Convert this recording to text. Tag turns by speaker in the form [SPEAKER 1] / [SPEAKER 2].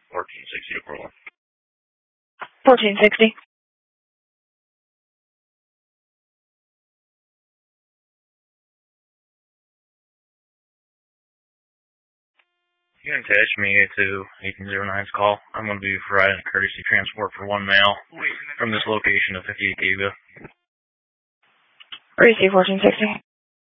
[SPEAKER 1] 1460 to Portland.
[SPEAKER 2] 1460.
[SPEAKER 1] You can attach me to 1809's call. I'm going to be providing a courtesy transport for one male from this location to 58 Gainesville.
[SPEAKER 2] Receive 1460.